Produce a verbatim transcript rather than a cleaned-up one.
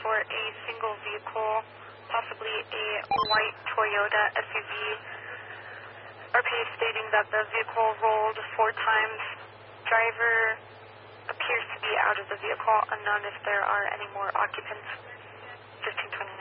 for a single vehicle, possibly a white Toyota S U V. R P stating that the vehicle rolled four times. Driver appears to be out of the vehicle, unknown if there are any more occupants. fifteen twenty-nine.